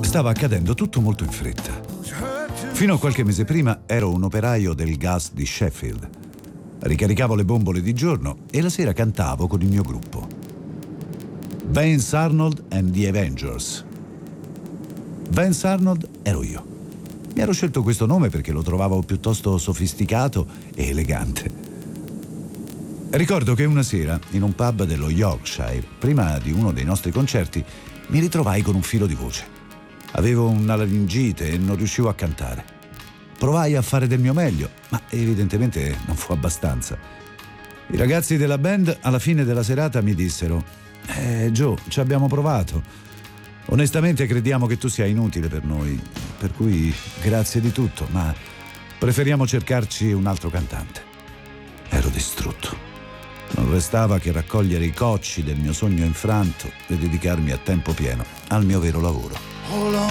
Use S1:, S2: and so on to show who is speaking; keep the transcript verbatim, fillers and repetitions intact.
S1: Stava accadendo tutto molto in fretta. Fino a qualche mese prima ero un operaio del gas di Sheffield. Ricaricavo le bombole di giorno e la sera cantavo con il mio gruppo. Vance Arnold and the Avengers. Vance Arnold ero io. Mi ero scelto questo nome perché lo trovavo piuttosto sofisticato e elegante. Ricordo che una sera, in un pub dello Yorkshire, prima di uno dei nostri concerti, mi ritrovai con un filo di voce. Avevo una laringite e non riuscivo a cantare. Provai a fare del mio meglio, ma evidentemente non fu abbastanza. I ragazzi della band alla fine della serata mi dissero: Eh, Joe, ci abbiamo provato. Onestamente crediamo che tu sia inutile per noi, per cui grazie di tutto, ma preferiamo cercarci un altro cantante. Ero distrutto. Non restava che raccogliere i cocci del mio sogno infranto e dedicarmi a tempo pieno al mio vero lavoro.